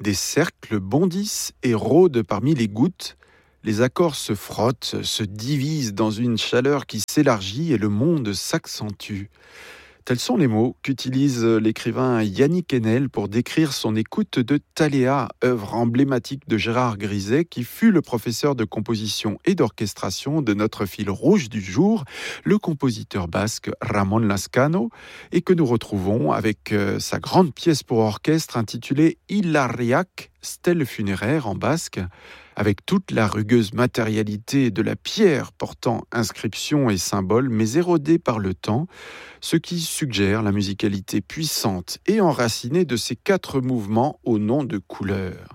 Des cercles bondissent et rôdent parmi les gouttes. Les accords se frottent, se divisent dans une chaleur qui s'élargit et le monde s'accentue. Tels sont les mots qu'utilise l'écrivain Yannick Enel pour décrire son écoute de Thaléa, œuvre emblématique de Gérard Griset, qui fut le professeur de composition et d'orchestration de notre fil rouge du jour, le compositeur basque Ramon Lascano, et que nous retrouvons avec sa grande pièce pour orchestre intitulée Hilariak, stèle funéraire en basque, avec toute la rugueuse matérialité de la pierre portant inscriptions et symboles, mais érodée par le temps, ce qui suggère la musicalité puissante et enracinée de ces 4 mouvements au nom de couleurs.